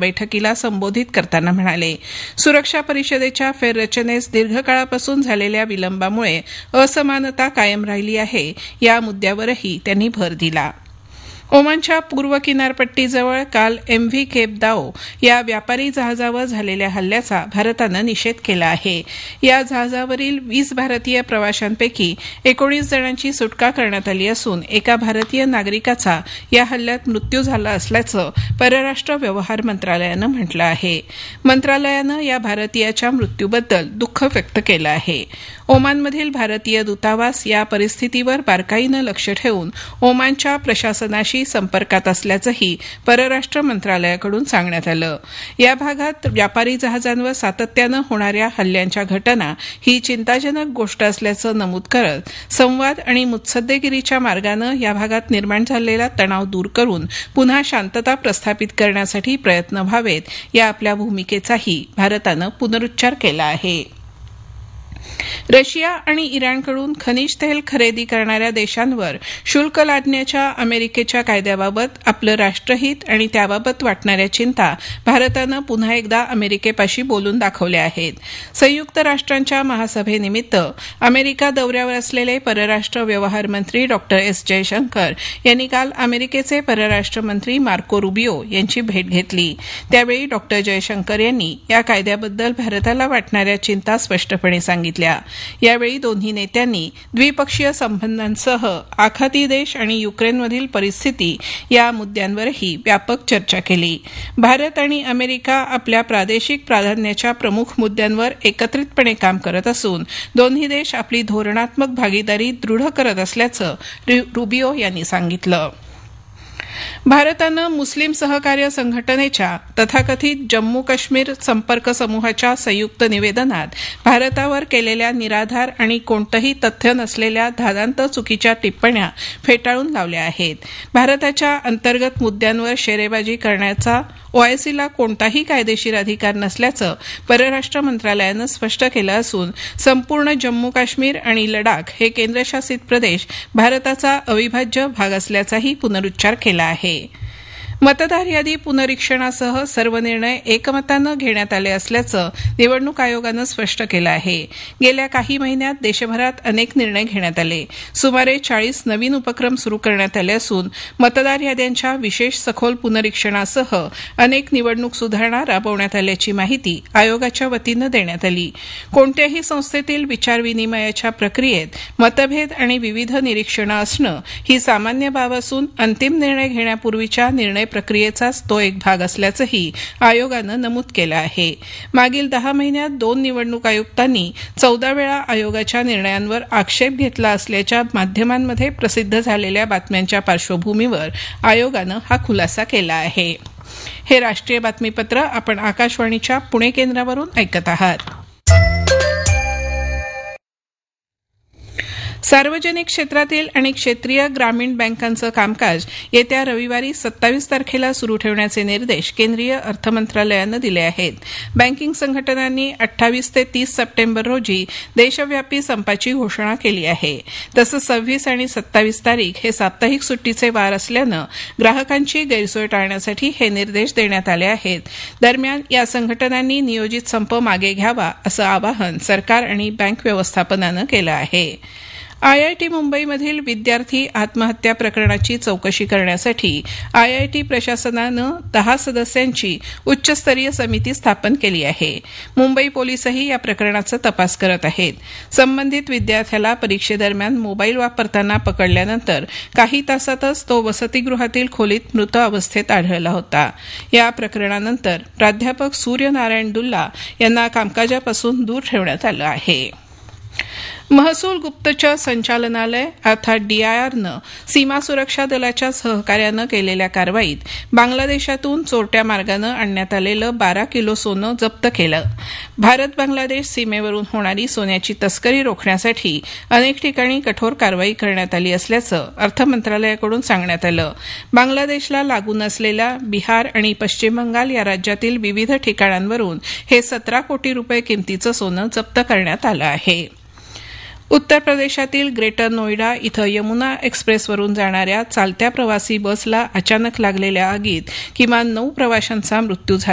बैठकीला संबोधित करताना म्हणाले. सुरक्षा परिषदेच्या फेररचनेस दीर्घकाळापासून झालेल्या विलंबामुळे असमानता कायम राहिली आहे या मुद्द्यावरही त्यांनी भर दिला. ओमानच्या पूर्व किनारपट्टीजवळ काल MV केप दाओ या व्यापारी जहाजावर झालेल्या हल्ल्याचा भारतानं निषेध केला आहे. या जहाजावरील 20 भारतीय प्रवाशांपैकी 19 जणांची सुटका करण्यात आली असून एका भारतीय नागरिकाचा या हल्ल्यात मृत्यू झाला असल्याचं परराष्ट्र व्यवहार मंत्रालयानं म्हटलं आहे. मंत्रालयानं या भारतीयाच्या मृत्यूबद्दल दुःख व्यक्त केलं आहे. ओमानमधील भारतीय दूतावास या परिस्थितीवर बारकाईनं लक्ष ठेवून ओमानच्या प्रशासनाशी संपर्कात असल्याचंही परराष्ट्र मंत्रालयाकडून सांगण्यात आलं. या भागात व्यापारी जहाजांवर सातत्यानं होणाऱ्या हल्ल्यांच्या घटना ही चिंताजनक गोष्ट असल्याचं नमूद करत संवाद आणि मुत्सद्देगिरीच्या मार्गानं या भागात निर्माण झालेला तणाव दूर करून पुन्हा शांतता प्रस्थापित करण्यासाठी प्रयत्न व्हावेत या आपल्या भूमिकेचाही भारतानं पुनरुच्चार केला आहे. रशिया आणि इराणकडून खनिज तेल खरेदी करणाऱ्या देशांवर शुल्क लादण्याच्या अमेरिकेच्या कायद्याबाबत आपलं राष्ट्रहित आणि त्याबाबत वाटणाऱ्या चिंता भारतानं पुन्हा एकदा अमेरिकेपाशी बोलून दाखवल्या आहेत. संयुक्त राष्ट्रांच्या महासभेनिमित्त अमेरिका दौऱ्यावर असलेले परराष्ट्र व्यवहार मंत्री डॉ. S. जयशंकर यांनी काल अमेरिकेचे परराष्ट्र मंत्री मार्को रुबियो यांची भेट घेतली. त्यावेळी डॉ. जयशंकर यांनी या कायद्याबद्दल भारताला वाटणाऱ्या चिंता स्पष्टपणे सांगितल्या. यावेळी दोन्ही नेत्यांनी द्विपक्षीय संबंधांसह आखाती देश आणि युक्रेनमधील परिस्थिती या मुद्द्यांवरही व्यापक चर्चा केली. भारत आणि अमेरिका आपल्या प्रादेशिक प्राधान्याच्या प्रमुख मुद्द्यांवर एकत्रितपणे काम करत असून दोन्ही देश आपली धोरणात्मक भागीदारी दृढ करत असल्याचं रुबियो यांनी सांगितलं. भारतानं मुस्लिम सहकार्य संघटनेच्या तथाकथित जम्मू काश्मीर संपर्क समूहाच्या संयुक्त निवेदनात भारतावर केलेल्या निराधार आणि कोणतंही तथ्य नसलेल्या धादांत चुकीच्या टिप्पण्या फेटाळून लावल्या आहेत. भारताच्या अंतर्गत मुद्द्यांवर शेरेबाजी करण्याचा OICला कोणताही कायदेशीर अधिकार नसल्याचं परराष्ट्र मंत्रालयानं स्पष्ट केलं असून संपूर्ण जम्मू काश्मीर आणि लडाख हे केंद्रशासित प्रदेश भारताचा अविभाज्य भाग असल्याचाही पुनरुच्चार केला आहे. मतदार यादी पुनरीक्षणासह सर्व निर्णय एकमतानं घेण्यात आले असल्याचं निवडणूक आयोगानं स्पष्ट केलं आहे. गेल्या काही महिन्यात देशभरात अनेक निर्णय घेण्यात आले. सुमारे 40 नवीन उपक्रम सुरू करण्यात आले असून मतदार याद्यांच्या विशेष सखोल पुनरीक्षणासह अनेक निवडणूक सुधारणा राबवण्यात आल्याची माहिती आयोगाच्या वतीनं देण्यात आली. कोणत्याही संस्थेतील विचारविनिमयाच्या प्रक्रियेत मतभेद आणि विविध निरीक्षणं असणं ही सामान्य बाब असून अंतिम निर्णय घेण्यापूर्वीच्या निर्णय प्रक्रियेचाच तो एक भाग असल्याचंही आयोगानं नमूद केलं आहे. मागील 10 महिन्यात 2 निवडणूक आयुक्तांनी 14 वेळा आयोगाच्या निर्णयांवर आक्षेप घेतला असल्याच्या माध्यमांमध्ये प्रसिद्ध झालेल्या बातम्यांच्या पार्श्वभूमीवर आयोगानं हा खुलासा केला आहे. हे राष्ट्रीय बातमीपत्र आपण आकाशवाणीच्या पुणे केंद्रावरून ऐकत आहात. सार्वजनिक क्षेत्रातील आणि क्षेत्रीय ग्रामीण बँकांचं कामकाज येत्या रविवारी 27 तारखेला सुरू ठेवण्याचे निर्देश केंद्रीय अर्थ मंत्रालयानं दिले आहेत. बँकिंग संघटनांनी 28 ते 30 सप्टेंबर रोजी देशव्यापी संपाची घोषणा केली आहे. तसंच 26 आणि 27 तारीख हे साप्ताहिक सुट्टीचे वार असल्यानं ग्राहकांची गैरसोय टाळण्यासाठी हे निर्देश देण्यात आले आहेत. दरम्यान या संघटनांनी नियोजित संप मागे घ्यावा असं आवाहन सरकार आणि बँक व्यवस्थापनानं केलं आहे. IIT मुंबईमधील विद्यार्थी आत्महत्या प्रकरणाची चौकशी करण्यासाठी IIT प्रशासनानं 10 सदस्यांची उच्चस्तरीय समिती स्थापन केली आहे. मुंबई पोलीसही या प्रकरणाचा तपास करत आहेत. संबंधित विद्यार्थ्याला परीक्षेदरम्यान मोबाईल वापरताना पकडल्यानंतर काही तासातच तो वसतिगृहातील खोलीत मृत अवस्थेत आढळला होता. या प्रकरणानंतर प्राध्यापक सूर्यनारायण दुल्ला यांना कामकाजापासून दूर ठेवण्यात आलं आहे. महसूल गुप्तचर संचालनालय अर्थात DIRनं सीमा सुरक्षा दलाच्या सहकार्यानं केलेल्या कारवाईत बांगलादेशातून चोरट्या मार्गानं आणण्यात आलेलं 12 किलो सोनं जप्त केलं. भारत बांगलादेश सीमेवरून होणारी सोन्याची तस्करी रोखण्यासाठी अनेक ठिकाणी कठोर कारवाई करण्यात आली असल्याचं अर्थ मंत्रालयाकडून सांगण्यात आलं. बांगलादेशला लागून असलेल्या बिहार आणि पश्चिम बंगाल या राज्यातील विविध ठिकाणांवरून हे 17 कोटी रुपये किमतीचं सोनं जप्त करण्यात आलं आहे. उत्तर प्रदेशातील ग्रेटर नोएडा इथं यमुना एक्सप्रेसवरून जाणाऱ्या चालत्या प्रवासी बसला अचानक लागलेल्या आगीत किमान 9 प्रवाशांचा मृत्यू झाला.